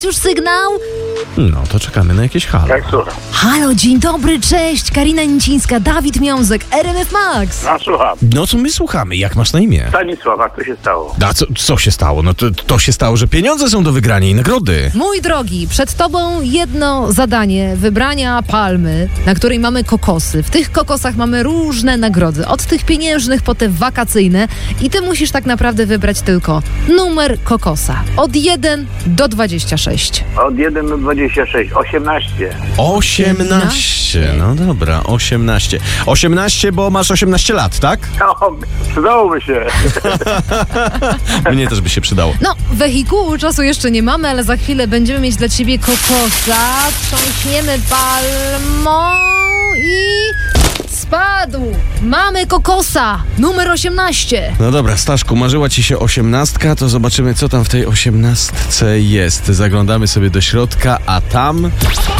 Już sygnał? No to czekamy na jakieś halo. Tak, słucham. Halo, dzień dobry, cześć, Karina Nicińska, Dawid Miązek, RMF Max. No, słucham. No co my słuchamy? Jak masz na imię? Stanisław, a co się stało? A co się stało? No to się stało, że pieniądze są do wygrania i nagrody. Mój drogi, przed tobą jedno zadanie wybrania palmy, na której mamy kokosy. W tych kokosach mamy różne nagrody, od tych pieniężnych po te wakacyjne i ty musisz tak naprawdę wybrać tylko numer kokosa. Od 1 do 26. Od 1 do 26, 18. 18. No dobra, 18. 18, bo masz 18 lat, tak? No, przydałoby się. Mnie też by się przydało. No, wehikułu czasu jeszcze nie mamy, ale za chwilę będziemy mieć dla ciebie kokosa. Trząśniemy palmą i spadł. Mamy kokosa, numer 18. No dobra, Staszku, marzyła ci się 18, to zobaczymy, co tam w tej 18 jest. Zaglądamy sobie do środka, a tam...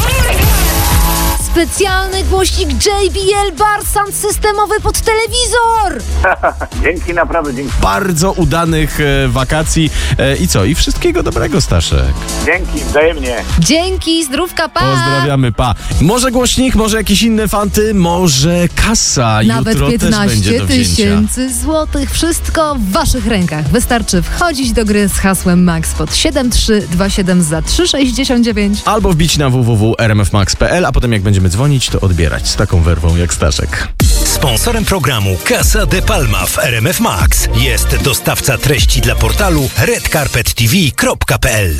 Specjalny głośnik JBL Bar Sound systemowy pod telewizor. Dzięki, naprawdę, dzięki. Bardzo udanych wakacji i co? I wszystkiego dobrego, Staszek. Dzięki, wzajemnie. Dzięki, zdrówka, pa. Pozdrawiamy, pa. Może głośnik, może jakieś inne fanty, może kasa. Nawet Jutro też 15 będzie do wzięcia. tysięcy złotych. Wszystko w waszych rękach. Wystarczy wchodzić do gry z hasłem MAX pod 7327 za 3,69. Albo wbić na www.rmfmax.pl, a potem jak będziemy dzwonić, to odbierać z taką werwą jak Staszek. Sponsorem programu Casa de Palma w RMF Max jest dostawca treści dla portalu redcarpettv.pl.